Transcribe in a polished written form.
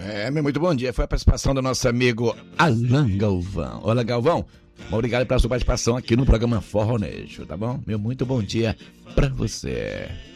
Meu muito bom dia. Foi a participação do nosso amigo Alan Galvão. Olá, Galvão. Obrigado pela sua participação aqui no programa Forronejo, tá bom? Meu muito bom dia pra você.